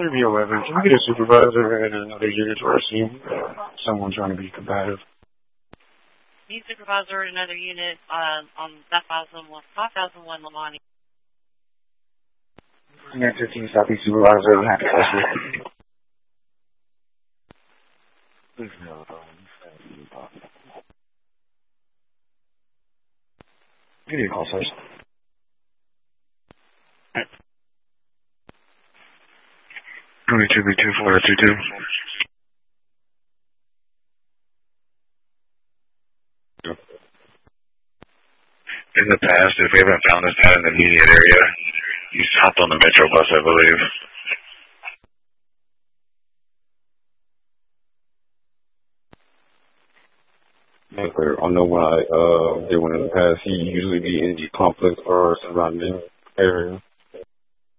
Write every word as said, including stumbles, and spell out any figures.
Maybe eleven. Can we get a supervisor and another unit to our scene? Someone trying to be combative. Need supervisor in another unit uh, on five thousand one Lamani. nine fifteen Southeast Supervisor. Happy Christmas. Give me a call, sirs. twenty-two B two four two two. In the past, if we haven't found this out in the immediate area, you hopped on the Metro bus, I believe. Not clear. I know when I uh, did one in the past, he usually be in the complex or surrounding area.